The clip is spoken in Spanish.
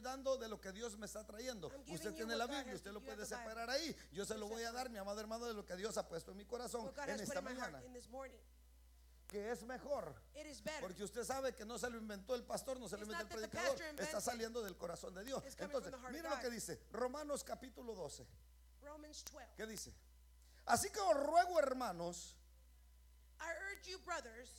dando de lo que Dios me está trayendo. I'm giving Usted you tiene what la God Biblia, has usted given lo you. puede You have the separar ahí. Yo se lo You voy a dar, mi amado hermano, de lo que Dios ha puesto en mi corazón What God en has put esta in my heart mañana. in this morning. Que es mejor. It is better. Porque usted sabe que no se lo inventó el pastor, no se lo It's inventó el not that the predicador. pastor invented Está saliendo del corazón de Dios. It's coming Entonces, from the heart of mire lo God. que dice Romanos capítulo 12. Romans 12. ¿Qué dice? Así que os ruego, hermanos, I urge you, brothers,